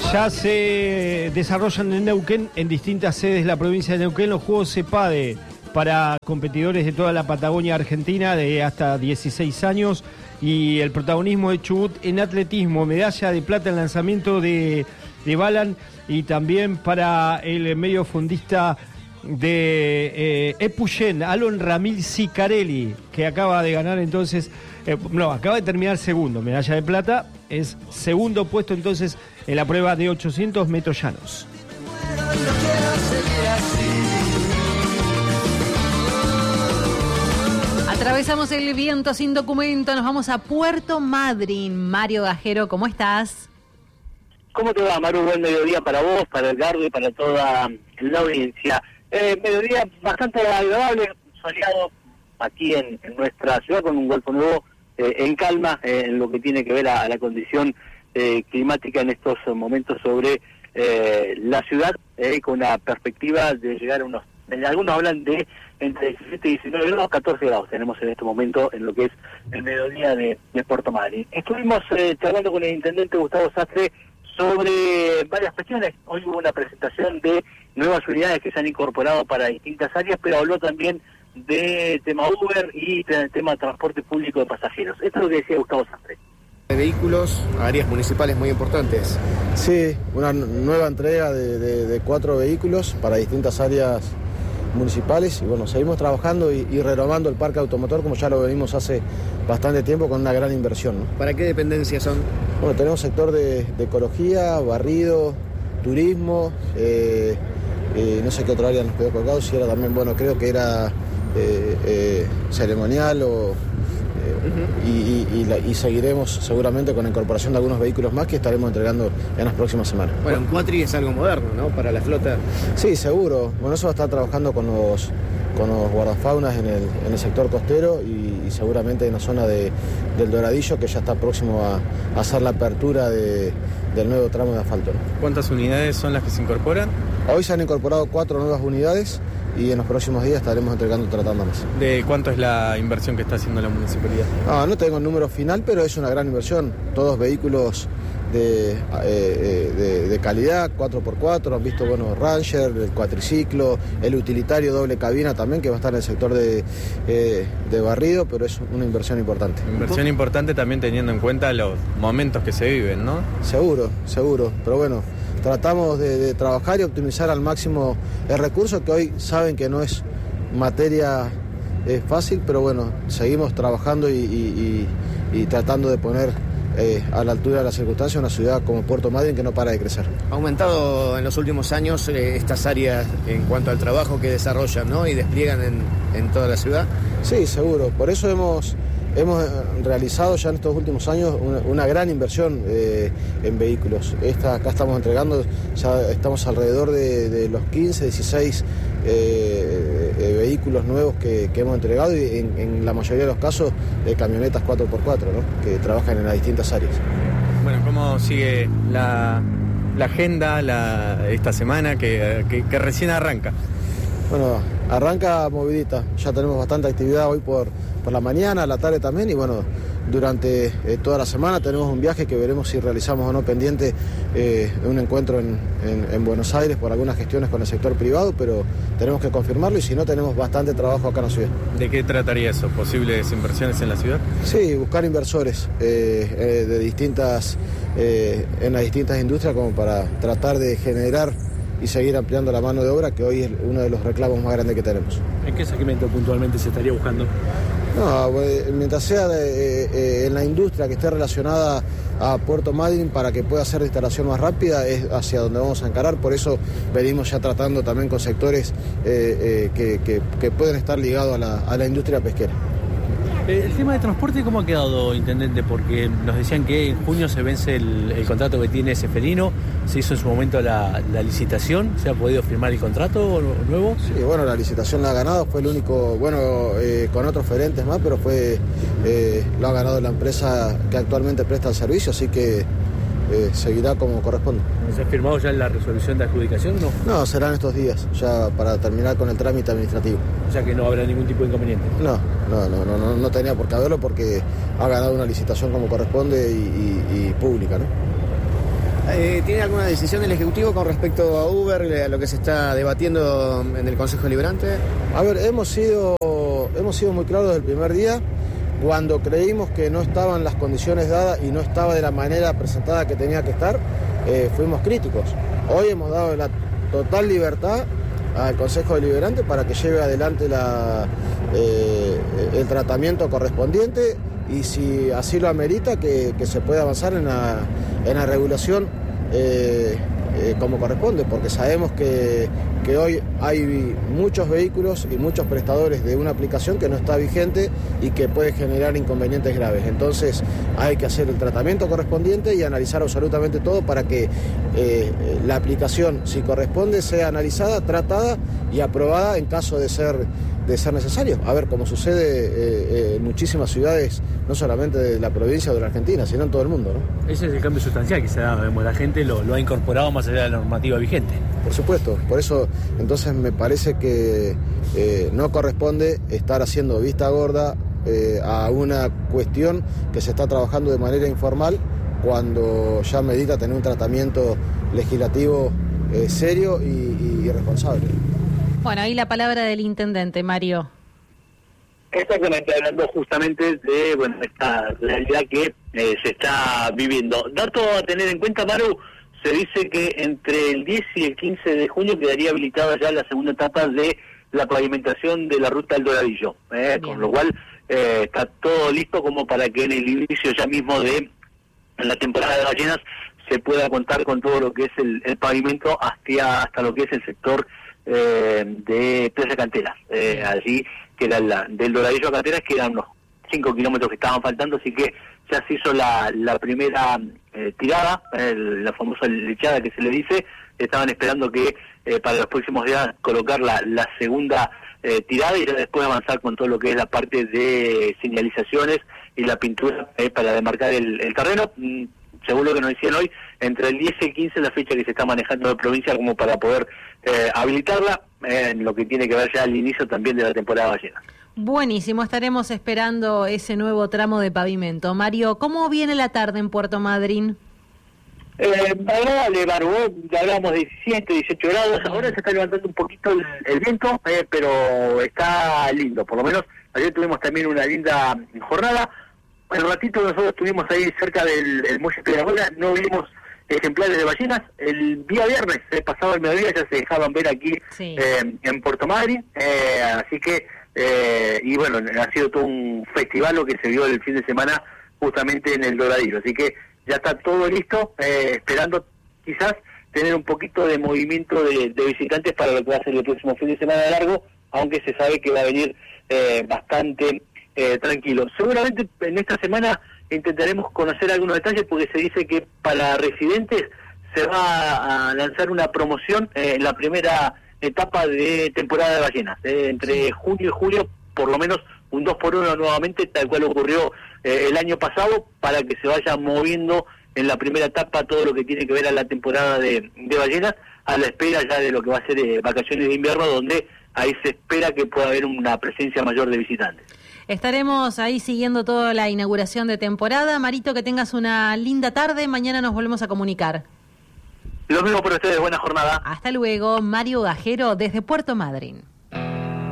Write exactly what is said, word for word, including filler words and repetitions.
Ya se desarrollan en Neuquén, en distintas sedes de la provincia de Neuquén, los Juegos CEPADE para competidores de toda la Patagonia Argentina de hasta dieciséis años, y el protagonismo de Chubut en atletismo, medalla de plata en lanzamiento de, de Balan, y también para el medio fundista de eh, Epuyén, Alon Ramil Sicarelli, que acaba de ganar entonces, eh, no, acaba de terminar segundo, medalla de plata, es segundo puesto entonces en la prueba de ochocientos metros llanos. Atravesamos el viento sin documento, nos vamos a Puerto Madryn. Mario Gajero, ¿cómo estás? ¿Cómo te va, Maru? Buen mediodía para vos, para Edgardo y para toda la audiencia. Eh, mediodía bastante agradable, soleado aquí en, en nuestra ciudad, con un golfo nuevo eh, en calma, eh, en lo que tiene que ver a, a la condición eh, climática en estos momentos sobre eh, la ciudad, eh, con la perspectiva de llegar a unos, algunos hablan de entre diecisiete y diecinueve grados, catorce grados tenemos en este momento en lo que es el mediodía de, de Puerto Madryn. Estuvimos eh, charlando con el intendente Gustavo Sastre sobre varias cuestiones. Hoy hubo una presentación de nuevas unidades que se han incorporado para distintas áreas, pero habló también de tema Uber y de tema de transporte público de pasajeros. Esto es lo que decía Gustavo Sastre. De vehículos, áreas municipales muy importantes. Sí, una nueva entrega de, de, de cuatro vehículos para distintas áreas municipales, y bueno, seguimos trabajando y, y renovando el parque automotor como ya lo venimos hace bastante tiempo, con una gran inversión, ¿no? ¿Para qué dependencias son? Bueno, tenemos sector de, de ecología, barrido, turismo, eh, eh, no sé qué otra área nos quedó colgado, si era también, bueno, creo que era eh, eh, ceremonial o... Uh-huh. y, y, y, la, y seguiremos seguramente con la incorporación de algunos vehículos más que estaremos entregando en las próximas semanas. Bueno, un cuatri es algo moderno, ¿no? Para la flota. Sí, seguro. Bueno, eso va a estar trabajando con los, con los guardafaunas en el, en el sector costero y, y seguramente en la zona de, del Doradillo, que ya está próximo a, a hacer la apertura de, del nuevo tramo de asfalto, ¿no? ¿Cuántas unidades son las que se incorporan? Hoy se han incorporado cuatro nuevas unidades y en los próximos días estaremos entregando tratando más. ¿De cuánto es la inversión que está haciendo la municipalidad? No, no tengo el número final, pero es una gran inversión. Todos vehículos de, eh, de, de calidad, cuatro por cuatro, han visto, bueno, Ranger, el cuatriciclo, el utilitario doble cabina también, que va a estar en el sector de, eh, de barrido, pero es una inversión importante. Inversión importante también teniendo en cuenta los momentos que se viven, ¿no? Seguro, seguro, pero bueno, tratamos de, de trabajar y optimizar al máximo el recurso, que hoy saben que no es materia eh, fácil, pero bueno, seguimos trabajando y, y, y, y tratando de poner eh, a la altura de las circunstancias una ciudad como Puerto Madryn que no para de crecer. Ha aumentado en los últimos años eh, estas áreas en cuanto al trabajo que desarrollan, ¿no? Y despliegan en, en toda la ciudad. Sí, seguro, por eso hemos... Hemos realizado ya en estos últimos años una, una gran inversión eh, en vehículos. Esta, acá estamos entregando, ya estamos alrededor de, de los quince, dieciséis eh, eh, vehículos nuevos que, que hemos entregado, y en, en la mayoría de los casos eh, camionetas cuatro por cuatro, ¿no? Que trabajan en las distintas áreas. Bueno, ¿cómo sigue la, la agenda la, esta semana que, que, que recién arranca? Bueno, arranca movidita, ya tenemos bastante actividad hoy por, por la mañana, la tarde también, y bueno, durante eh, toda la semana tenemos un viaje que veremos si realizamos o no pendiente eh, un encuentro en, en, en Buenos Aires por algunas gestiones con el sector privado, pero tenemos que confirmarlo, y si no, tenemos bastante trabajo acá en la ciudad. ¿De qué trataría eso? ¿Posibles inversiones en la ciudad? Sí, buscar inversores eh, eh, de distintas, eh, en las distintas industrias, como para tratar de generar y seguir ampliando la mano de obra, que hoy es uno de los reclamos más grandes que tenemos. ¿En qué segmento puntualmente se estaría buscando? No, mientras sea de, eh, en la industria que esté relacionada a Puerto Madryn, para que pueda ser de instalación más rápida, es hacia donde vamos a encarar. Por eso venimos ya tratando también con sectores eh, eh, que, que, que pueden estar ligados a la, a la industria pesquera. El tema de transporte, ¿cómo ha quedado, intendente? Porque nos decían que en junio se vence el, el contrato que tiene Seferino, se hizo en su momento la, la licitación, ¿se ha podido firmar el contrato nuevo? Sí, bueno, la licitación la ha ganado, fue el único, bueno, eh, con otros gerentes más, pero fue eh, lo ha ganado la empresa que actualmente presta el servicio, así que eh, seguirá como corresponde. ¿Se ha firmado ya la resolución de adjudicación o no? No, serán estos días, ya para terminar con el trámite administrativo. O sea que no habrá ningún tipo de inconveniente. No, no, no, no, no, no tenía por qué haberlo, porque ha ganado una licitación como corresponde y, y, y pública, ¿no? Eh, ¿Tiene alguna decisión el Ejecutivo con respecto a Uber, a lo que se está debatiendo en el Consejo Deliberante? A ver, hemos sido, hemos sido muy claros desde el primer día. Cuando creímos que no estaban las condiciones dadas y no estaba de la manera presentada que tenía que estar, eh, fuimos críticos. Hoy hemos dado la total libertad al Consejo Deliberante para que lleve adelante la, eh, el tratamiento correspondiente y si así lo amerita que, que se pueda avanzar en la, en la regulación eh, eh, como corresponde, porque sabemos que, que hoy hay muchos vehículos y muchos prestadores de una aplicación que no está vigente y que puede generar inconvenientes graves. Entonces hay que hacer el tratamiento correspondiente y analizar absolutamente todo para que eh, la aplicación, si corresponde, sea analizada, tratada y aprobada en caso de ser de ser necesario. A ver, como sucede eh, eh, en muchísimas ciudades, no solamente de la provincia o de la Argentina, sino en todo el mundo, ¿no? Ese es el cambio sustancial que se da, vemos, la gente lo, lo ha incorporado más allá de la normativa vigente. Por supuesto, por eso entonces me parece que eh, no corresponde estar haciendo vista gorda eh, a una cuestión que se está trabajando de manera informal cuando ya medita tener un tratamiento legislativo eh, serio y, y responsable. Bueno, ahí la palabra del intendente, Mario. Exactamente, hablando justamente de bueno esta realidad que eh, se está viviendo. Dato a tener en cuenta, Maru, se dice que entre el diez y el quince de junio quedaría habilitada ya la segunda etapa de la pavimentación de la ruta El Doradillo, eh, con lo cual eh, está todo listo como para que en el inicio ya mismo de la temporada de ballenas se pueda contar con todo lo que es el, el pavimento hasta, hasta lo que es el sector eh, de Plaza Canteras. Eh, allí queda la, del Doradillo a Canteras quedan unos cinco kilómetros que estaban faltando, así que ya se hizo la, la primera eh, tirada, el, la famosa lechada que se le dice. Estaban esperando que eh, para los próximos días colocar la, la segunda eh, tirada y después avanzar con todo lo que es la parte de señalizaciones y la pintura eh, para demarcar el, el terreno. Mm, según lo que nos decían hoy, entre el diez y el quince es la fecha que se está manejando de provincia como para poder eh, habilitarla, eh, en lo que tiene que ver ya al inicio también de la temporada ballena. Buenísimo, estaremos esperando ese nuevo tramo de pavimento. Mario, ¿cómo viene la tarde en Puerto Madryn? Eh, agradable, Barbo, ya hablábamos de diecisiete, dieciocho grados, ahora se está levantando un poquito el, el viento, eh, pero está lindo, por lo menos ayer tuvimos también una linda jornada. El ratito nosotros estuvimos ahí cerca del el muelle Pedragola, no vimos ejemplares de ballenas. El día viernes, eh, pasado el mediodía, ya se dejaban ver aquí sí. eh, en Puerto Madryn, eh, así que, eh, y bueno, ha sido todo un festival lo que se vio el fin de semana justamente en el Doradillo, así que ya está todo listo, eh, esperando quizás tener un poquito de movimiento de, de visitantes para lo que va a ser el próximo fin de semana largo, aunque se sabe que va a venir eh, bastante eh, tranquilo. Seguramente en esta semana intentaremos conocer algunos detalles porque se dice que para residentes se va a lanzar una promoción eh, en la primera etapa de temporada de ballenas, eh, entre junio y julio, por lo menos un dos por uno nuevamente, tal cual ocurrió eh, el año pasado, para que se vaya moviendo en la primera etapa todo lo que tiene que ver a la temporada de, de ballenas, a la espera ya de lo que va a ser eh, vacaciones de invierno, donde ahí se espera que pueda haber una presencia mayor de visitantes. Estaremos ahí siguiendo toda la inauguración de temporada. Marito, que tengas una linda tarde, mañana nos volvemos a comunicar. Lo mismo para ustedes, buena jornada. Hasta luego, Mario Gajero desde Puerto Madryn.